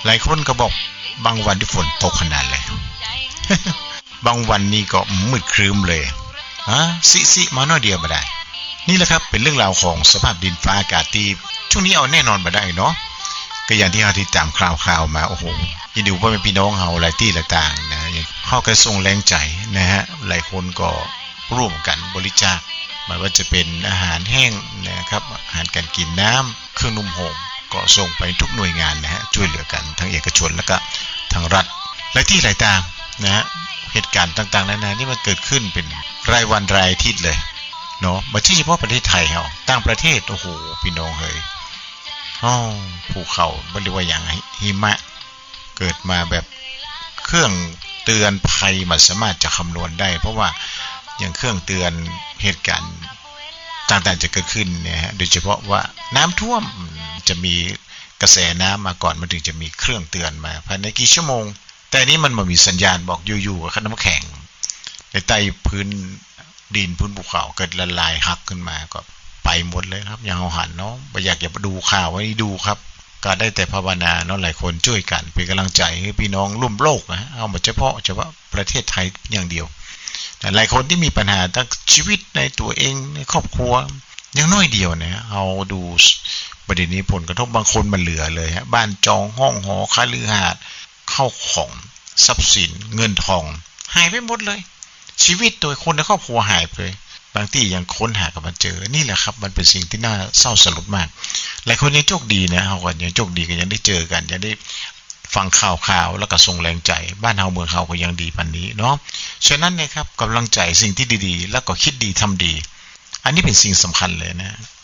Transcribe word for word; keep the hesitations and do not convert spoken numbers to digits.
หลายคนก็บอกบางวันที่ฝนตกขนาดเลย บางวันนี่ก็มืดครึ้มเลยฮะซิซิมาหน่อยเดียวบ่ได้นี่แหละครับเป็นเรื่องราวของสภาพดินฟ้าอากาศที่ช่วงนี้เอาแน่นอนบ่ได้เนาะก็อย่างที่เราติดตามข่าวๆมาโอ้โหยินดีพ่อแม่พี่น้องเฮาหลายที่ต่างๆนะเฮาก็ส่งแรงใจนะฮะหลายคนก็ร่วมกันบริจาคไม่ว่าจะเป็นอาหารแห้งนะครับอาหารการกินน้ำเครื่องนุ่มห่มก็ส่งไปทุกหน่วยงานนะฮะช่วยเหลือกันทั้งเอกชนแล้วก็ทางรัฐหลายที่หลายทางนะฮะเหตุการณ์ต่างๆนานานี่มันเกิดขึ้นเป็นรายวันรายอาทิตย์เลยเนาะไม่ใช่เฉพาะประเทศไทยเฮาต่างประเทศโอ้โหพี่น้องเฮ้ยอ๋อภูเขาบ่เรียกว่าอย่างหิมะเกิดมาแบบเครื่องเตือนภัยมันสามารถจะคำนวณได้เพราะว่าอย่างเครื่องเตือนเหตุการณ์ต่างๆจะเกิดขึ้นเนี่ยฮะโดยเฉพาะว่าน้ำท่วมจะมีกระแสน้ำมาก่อนมันถึงจะมีเครื่องเตือนมาภายในกี่ชั่วโมงแต่นี้มันบ่มีสัญญาณบอกอยู่ๆกับน้ำแข็งในใต้พื้นดินพื้นภูเขาเกิดละลายหักขึ้นมาก็ไปหมดเลยครับอย่างเอาหันเนาะบ่อยากจะดูข่าวไว้ดูครับก็ได้แต่ภาวนาเนาะหลายคนช่วยกันเป็นกำลังใจให้พี่น้องร่วมโลกนะเอาบ่เฉพาะเฉพาะประเทศไทยอย่างเดียวแต่หลายคนที่มีปัญหาทั้งชีวิตในตัวเองในครอบครัวอย่างน้อยเดียวนะเอาดูประเด็นนี้ผลกระทบบางคนมันเหลือเลยฮะบ้านจองห้องหอคฤหาสน์เข้าของทรัพย์สินเงินทองหายไปหมดเลยชีวิตโดยคนในครอบครัวหายไปเลยบางที่ยังค้นหากันมาเจอนี่แหละครับมันเป็นสิ่งที่น่าเศร้าสลดมากหลายคนยังโชคดีนะเฮาก็ยังโชคดีก็ยังได้เจอกันยังได้ฟังข่าวๆแล้วก็ส่งแรงใจบ้านเฮาเมืองเฮาก็ยังดีปานนี้เนาะฉะนั้นนะครับกำลังใจสิ่งที่ดีๆแล้วก็คิดดีทำดีอันนี้เป็นสิ่งสำคัญเลยนะ